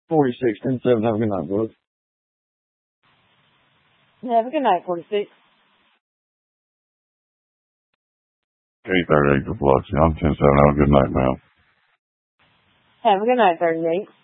46, 10, 7. Have a good night, boys. Have a good night, 46. 838 to Biloxi. I'm 10-7. Have a good night, ma'am. Have a good night, 38.